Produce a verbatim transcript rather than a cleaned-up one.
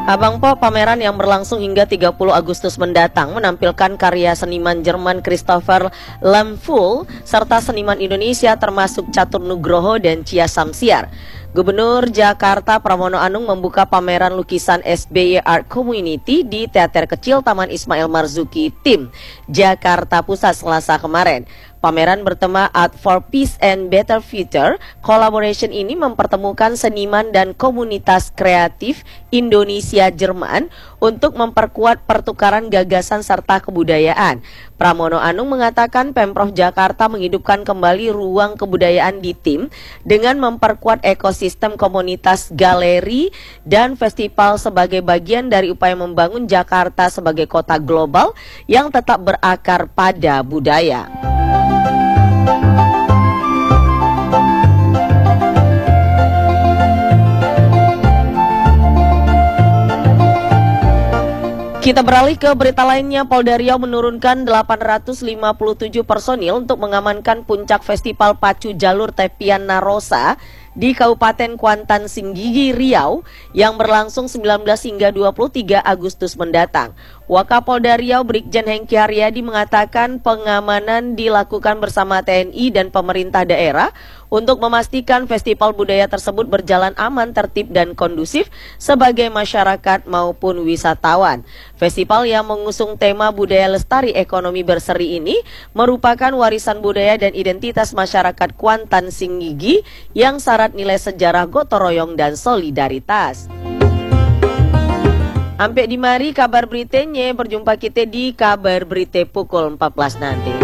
Abang Po, pameran yang berlangsung hingga tiga puluh Agustus mendatang menampilkan karya seniman Jerman Christopher Lemful serta seniman Indonesia termasuk Catur Nugroho dan Cia Samsiar. Gubernur Jakarta Pramono Anung membuka pameran lukisan S B Y Art Community di Teater Kecil Taman Ismail Marzuki Tim, Jakarta Pusat Selasa kemarin. Pameran bertema Art for Peace and Better Future. Collaboration ini mempertemukan seniman dan komunitas kreatif Indonesia-Jerman untuk memperkuat pertukaran gagasan serta kebudayaan. Pramono Anung mengatakan Pemprov Jakarta menghidupkan kembali ruang kebudayaan di Tim dengan memperkuat ekosistem komunitas galeri dan festival sebagai bagian dari upaya membangun Jakarta sebagai kota global yang tetap berakar pada budaya. Kita beralih ke berita lainnya. Polda Riau menurunkan delapan ratus lima puluh tujuh personil untuk mengamankan puncak Festival Pacu Jalur Tepian Narosa di Kabupaten Kuantan Singgigi, Riau yang berlangsung sembilan belas hingga dua puluh tiga Agustus mendatang. Wakapolda Riau Brigjen Hengki Haryadi mengatakan pengamanan dilakukan bersama T N I dan pemerintah daerah untuk memastikan festival budaya tersebut berjalan aman, tertib, dan kondusif sebagai masyarakat maupun wisatawan. Festival yang mengusung tema budaya lestari ekonomi berseri ini merupakan warisan budaya dan identitas masyarakat Kuantan Singgigi yang syarat nilai sejarah gotong royong dan solidaritas. Sampai di mari kabar beritanya, berjumpa kita di kabar berita pukul empat belas nanti.